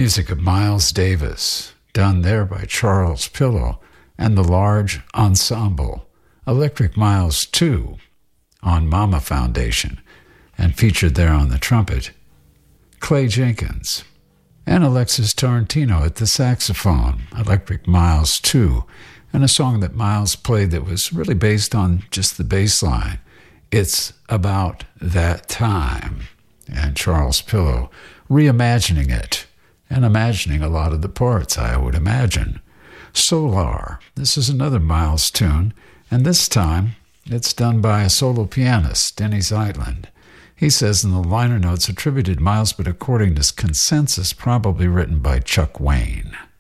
Music of Miles Davis, done there by Charles Pillow and the Large Ensemble. Electric Miles 2 on Mama Foundation, and featured there on the trumpet, Clay Jenkins. And Alexis Tarantino at the saxophone, Electric Miles 2, and a song that Miles played that was really based on just the bass line. It's About That Time. And Charles Pillow reimagining it, and imagining a lot of the parts, I would imagine. Solar, this is another Miles tune, and this time it's done by a solo pianist, Denny Zeitlin. He says in the liner notes attributed Miles, but according to consensus, probably written by Chuck Wayne.